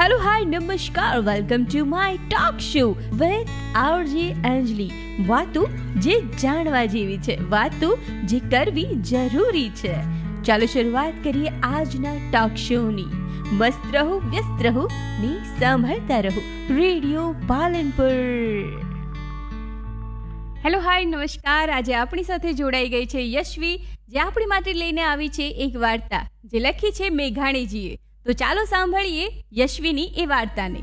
Hello, hi, namaskar. Welcome to my talk show with RJ Anjali. વાતો જે જાણવા જેવી છે, વાતો જે કરવી જરૂરી છે. ચાલો શરૂઆત કરીએ આજના ટોક શોની. મસ્ત રહો, વ્યસ્ત રહો ને સાંભળતા રહો રેડિયો પાલનપુર. હેલો, હાય, નમસ્કાર. આજે આપણી સાથે જોડાઈ ગઈ છે યશવી, જે આપણી માટે લઈને આવી છે એક વાર્તા જે લખી છે મેઘાણીજીએ. તો ચાલો સાંભળીએ યશવીની એ વાર્તાને.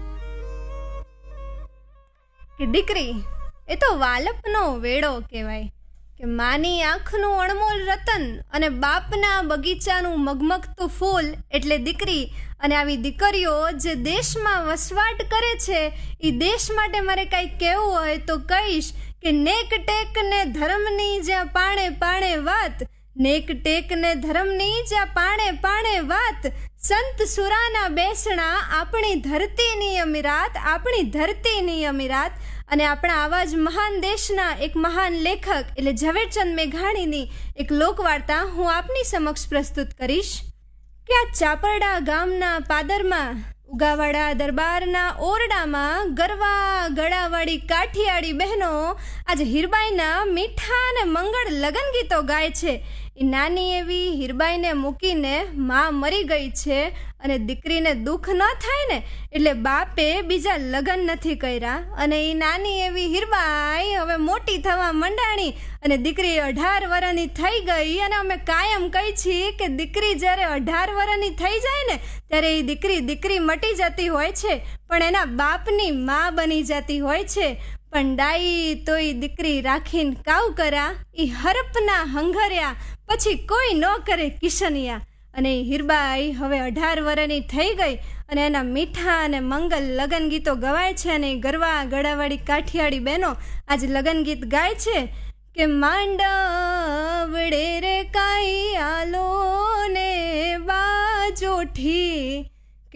કે દીકરી એ તો વાલપનો વેડો કહેવાય, કે માની આંખનું અણમોલ રતન અને બાપના બગીચાનું મગમગતું ફૂલ એટલે દીકરી. અને આવી દીકરીઓ જે દેશમાં વસવાટ કરે છે એ દેશ માટે મારે કાંઈ કહેવું હોય તો કહીશ કે નેક ટેક ને ધર્મની જ્યાં પાણે પાણે વાત, નેક ટેક ને ધર્મની જ્યાં પાણે પાણે વાત, સંત સુરાના બેસણા આપણી ધરતીની અમીરાત, આપણી ધરતીની અમીરાત. અને આપણા આવા જ મહાન દેશના એક મહાન લેખક એટલે ઝવેરચંદ મેઘાણીની એક લોકવાર્તા હું આપની સમક્ષ પ્રસ્તુત કરીશ. કે આ ચાપરડા ગામના પાદરમાં ઉગાવાડા દરબારના ઓરડામાં ગરવા ગળાવાળી કાઠિયાડી બહેનો આજે હીરબાઈના મીઠા અને મંગળ લગન ગીતો ગાય છે. એ નાની એવી હીરબાઈને મૂકીને માં મરી ગઈ છે અને દીકરીને દુઃખ ન થાય ને એટલે બાપે બીજા લગન નથી કર્યા. અને એ નાની એવી હીરબાઈ હવે મોટી થવા મંડાણી અને દીકરી 18 વર્ષની થઈ ગઈ. અને અમે કાયમ કહી છીએ કે દીકરી જ્યારે 18 વર્ષની થઈ જાય ને ત્યારે એ દીકરી મટી જતી હોય છે, પણ એના બાપની માં બની જતી હોય છે. પણ ડાઈ તો એ દીકરી રાખીને કાવ કરા, એ હરપના હંઘર્યા પછી કોઈ ન કરે કિશનિયા. અને હીરબાઈ હવે 18 વર્ષની થઈ ગઈ અને એના મીઠા અને મંગલ લગન ગીતો ગવાય છે. અને ગરવા ગળાવાળી કાઠિયાડી બહેનો આજે લગન ગીત ગાય છે કે માંડવડે રે કાઈ આલો ને બાજોઠી,